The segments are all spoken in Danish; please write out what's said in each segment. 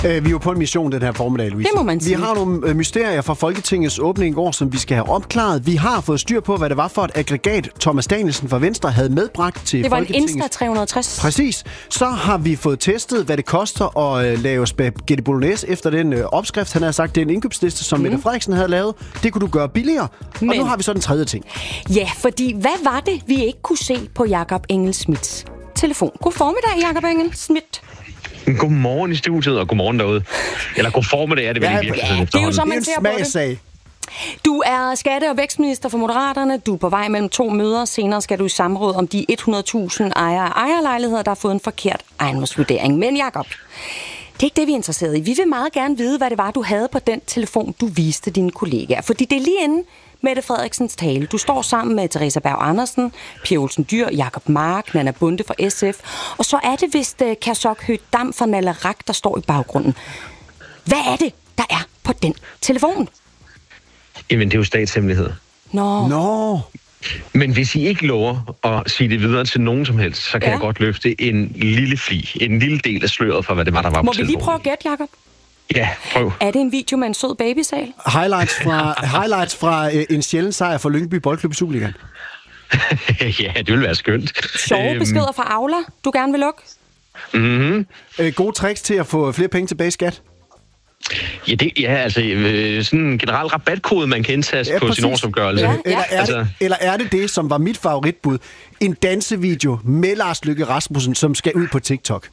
Vi er jo på en mission den her formiddag, Louise. Det må man sige. Vi har nogle mysterier fra Folketingets åbning i går, som vi skal have opklaret. Vi har fået styr på, hvad det var for et aggregat, Thomas Danielsen fra Venstre havde medbragt til Folketingets... Det var en Insta 360. Præcis. Så har vi fået testet, hvad det koster at lave spaghetti bolognese efter den opskrift. Han havde sagt, det er en indkøbsliste, som Mette Frederiksen havde lavet. Det kunne du gøre billigere. Og nu har vi så den tredje ting. Ja, fordi hvad var det, vi ikke kunne se på Jakob Engel-Schmidts telefon? God formiddag, Jakob Engel-Schmidt. Godmorgen i studiet, og godmorgen derude. Eller god formiddag er det vel i virkeligheden. Ja, det er jo så, man ser på det. Smagsag. Du er skatte- og vækstminister for Moderaterne. Du er på vej mellem 2 møder. Senere skal du i samråd om de 100.000 ejerlejligheder, der har fået en forkert ejendomsvurdering. Men Jakob, det er ikke det, vi er interesseret i. Vi vil meget gerne vide, hvad det var, du havde på den telefon, du viste dine kollegaer. Fordi det er lige inden Mette Frederiksens tale. Du står sammen med Theresa Berg Andersen, Pia Olsen Dyhr, Jakob Mark, Nanna Bonde fra SF. Og så er det vist Kazok Høgh-Dam fra Naleraq, der står i baggrunden. Hvad er det, der er på den telefon? Jamen, det er jo statshemmelighed. Nå. Men hvis I ikke lover at sige det videre til nogen som helst, så kan jeg godt løfte en lille del af sløret for, hvad det var, der var på telefonen. Må vi lige prøve at gætte, Jakob? Ja, prøv. Er det en video med en sød babysal? Highlights fra en sjælden sejr for Lyngby Boldklub i Superligaen. Ja, det ville være skønt. Sjove beskeder fra Aula, du gerne vil lukke? Gode tricks til at få flere penge tilbage i skat. Ja, sådan en generel rabatkode, man kan indtaste på sin årsopgørelse. Eller er det, som var mit favoritbud, en dansevideo med Lars Løkke Rasmussen, som skal ud på TikTok?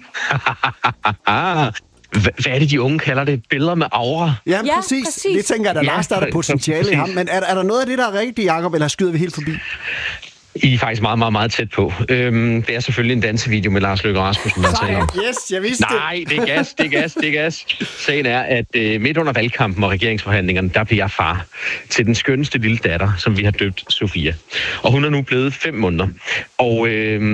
Hvad er det, de unge kalder det? Billeder med aura? Ja, præcis. Det tænker jeg, der Lars, der er der potentiale i ham. Men er der noget af det, der er rigtigt, Jacob, eller skyder vi helt forbi? I er faktisk meget, meget, meget tæt på. Det er selvfølgelig en dansevideo med Lars Løkke Rasmussen, der taler om. Yes, jeg vidste det. Nej, det er gas. Sagen er, at midt under valgkampen og regeringsforhandlingerne, der blev jeg far til den skønneste lille datter, som vi har døbt Sofia. Og hun er nu blevet 5 måneder. Og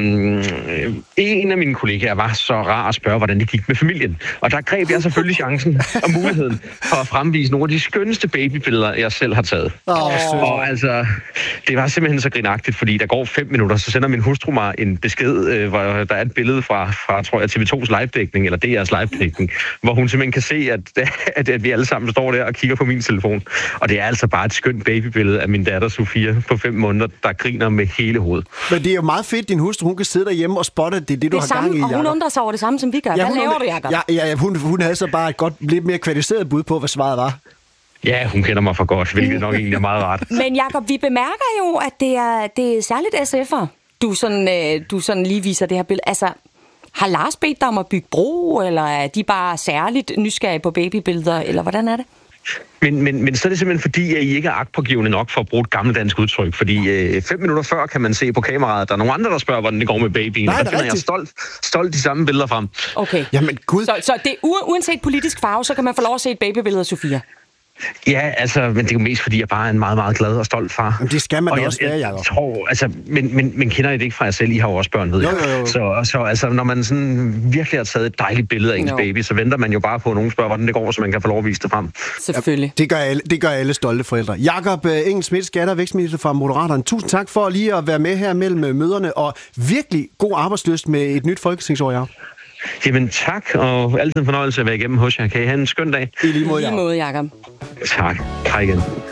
en af mine kollegaer var så rar at spørge, hvordan det gik med familien. Og der greb jeg selvfølgelig chancen og muligheden for at fremvise nogle af de skønneste babybilleder, jeg selv har taget. Og altså, det var simpelthen så grinagtigt, fordi der går 5 minutter, så sender min hustru mig en besked, hvor der er et billede fra tror jeg, TV2's live-dækning, eller DR's live-dækning, hvor hun simpelthen kan se, at vi alle sammen står der og kigger på min telefon. Og det er altså bare et skønt babybillede af min datter Sofia på 5 måneder, der griner med hele hovedet. Men det er jo meget fedt, din hustru, hun kan sidde derhjemme og spotte, det er det, du har gang i, Jacob. Og hun undrer sig over det samme, som vi gør. Hvad laver du, Jacob? Ja, hun havde så bare et godt, lidt mere kvalificeret bud på, hvad svaret var. Ja, hun kender mig for godt, hvilket nok egentlig er meget rart. Men Jacob, vi bemærker jo, at det er særligt SF'er, du sådan lige viser det her billede. Altså, har Lars bedt dig om at bygge bro, eller er de bare særligt nysgerrige på babybilleder, eller hvordan er det? Men så er det simpelthen fordi, at I ikke er agtpågivende nok for at bruge et gammeldansk udtryk. Fordi 5 minutter før kan man se på kameraet, at der er nogle andre, der spørger, hvordan det går med babyen. Nej, der finder jeg stolt de samme billeder frem. Okay. Jamen, Gud. Så det uanset politisk farve, så kan man få lov at se et babybillede af Sofia? Ja, men det er jo mest, fordi jeg bare er en meget, meget glad og stolt far. Men det skal man også være, Jacob. Men kender I det ikke fra jer selv? I har jo også børn, ved jeg. Jo. Så altså, når man sådan virkelig har taget et dejligt billede af ens baby, så venter man jo bare på, at nogen spørger, hvordan det går, så man kan få lov at vise det frem. Selvfølgelig. Det gør alle stolte forældre. Jakob Engel-Schmidt, skatte- og vækstminister fra Moderaterne. Tusind tak for lige at være med her mellem møderne, og virkelig god arbejdslyst med et nyt folketingsår, Jacob. Jamen tak, og altid en fornøjelse at være igennem hos jer. Kan I have en skøn dag? I lige måde, Jacob. Tak. Hej igen.